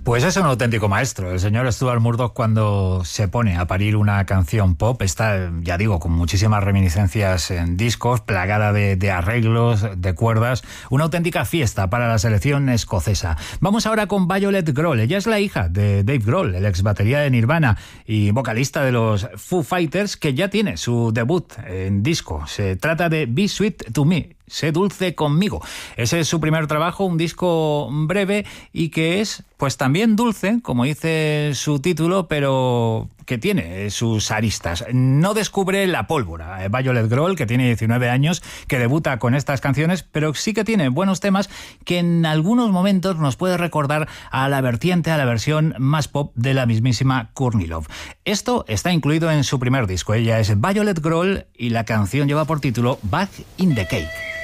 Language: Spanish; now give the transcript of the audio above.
Pues es un auténtico maestro. El señor Stuart Murdoch, cuando se pone a parir una canción pop, está, ya digo, con muchísimas reminiscencias en discos, plagada de arreglos, de cuerdas. Una auténtica fiesta para la selección escocesa. Vamos ahora con Violet Grohl. Ella es la hija de Dave Grohl, el ex batería de Nirvana y vocalista de los Foo Fighters, que ya tiene su debut en disco. Se trata de Be Sweet to Me. Sé dulce conmigo. Ese es su primer trabajo, un disco breve y que es, pues también dulce, como dice su título, pero que tiene sus aristas. No descubre la pólvora. Violet Grohl, que tiene 19 años, que debuta con estas canciones, pero sí que tiene buenos temas que en algunos momentos nos puede recordar a la vertiente, a la versión más pop de la mismísima Courtney Love. Esto está incluido en su primer disco. Ella es Violet Grohl y la canción lleva por título Back in the Cake.